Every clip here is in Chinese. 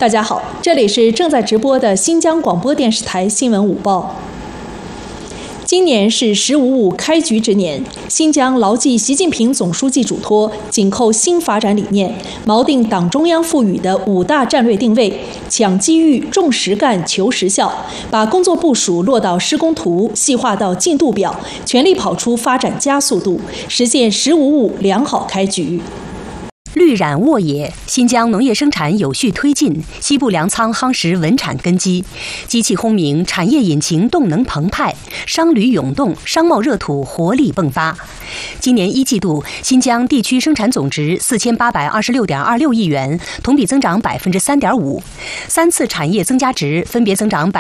大家好，这里是正在直播的新疆广播电视台新闻午报。今年是“15+5”开局之年，新疆牢记习近平总书记嘱托，紧扣新发展理念，锚定党中央赋予的5大战略定位，抢机遇、重实干、求实效，把工作部署落到施工图，细化到进度表，全力跑出发展加速度，实现“15+5”良好开局。 绿染沃野，新疆农业生产有序推进，西部粮仓夯实稳产根基，机器轰鸣，产业引擎动能澎湃，商旅涌动，商贸热土活力迸发。今年1季度，新疆地区生产总值4826.26亿元，同比增长3.5%，三次产业增加值分别增长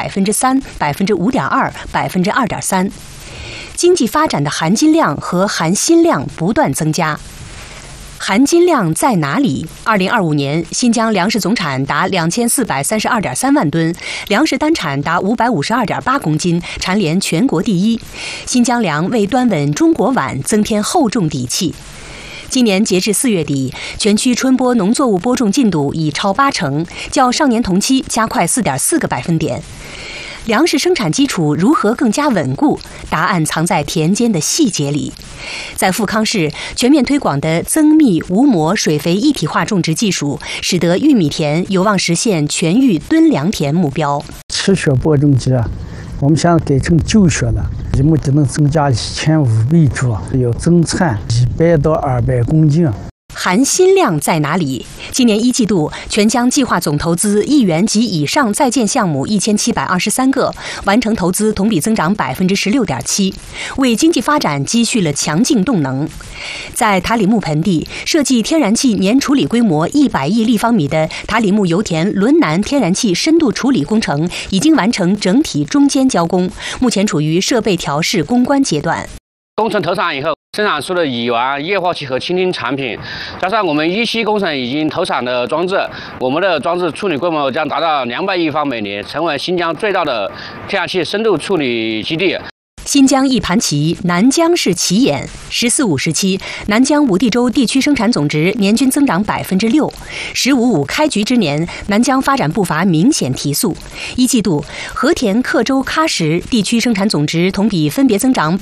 3%、5.2%、2.3%。经济发展的含金量和含薪量不断增加。含金量在哪里？2025年，新疆粮食总产达2432.3万吨，粮食单产达552.8公斤，蝉联全国第一。新疆粮为端稳中国碗增添厚重底气。今年截至4月底，全区春播农作物播种进度已超80%，较上年同期加快4.4个百分点。粮食生产基础如何更加稳固？答案藏在田间的细节里。在富康市，全面推广的增密无膜水肥一体化种植技术，使得玉米田有望实现全域吨粮田目标。 吃血播种机我们现在改成9血了，目的能增加1500倍株，有增产100到200公斤。 含薪量在哪里？今年1季度，全疆计划总投资1元及以上在建项目1723个，完成投资同比增长16.7%，为经济发展积蓄了强劲动能。在塔里木盆地，设计天然气年处理规模100亿立方米的塔里木油田伦南天然气深度处理工程已经完成整体中间交工，目前处于设备调试攻关阶段。 工程投产以后，生产出的乙烷、液化气和氢烃产品，加上我们一期工程已经投产的装置，我们的装置处理规模将达到200亿方每年，成为新疆最大的天然气深度处理基地。 新疆一盘棋，南疆是棋眼。“14+5”时期，南疆五地州地区生产总值年均增长6%。“15+5”开局之年，南疆发展步伐明显提速。1季度，和田、克州、喀什地区生产总值同比分别增长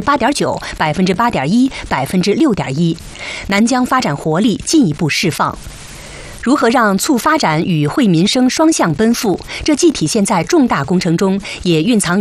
8.9%、8.1%、6.1%。南疆发展活力进一步释放。如何让促发展与惠民生双向奔赴？这既体现在重大工程中，也蕴藏